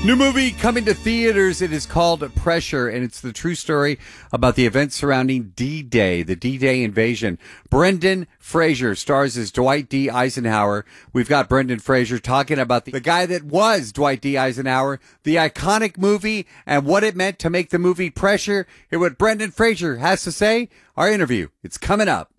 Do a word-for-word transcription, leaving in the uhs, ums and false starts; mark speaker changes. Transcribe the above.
Speaker 1: New movie coming to theaters. It is called Pressure, and it's the true story about the events surrounding D-Day, the D-Day invasion. Brendan Fraser stars as Dwight D. Eisenhower. We've got Brendan Fraser talking about the, the guy that was Dwight D. Eisenhower, the iconic movie, and what it meant to make the movie Pressure. Hear what Brendan Fraser has to say. Our interview, it's coming up.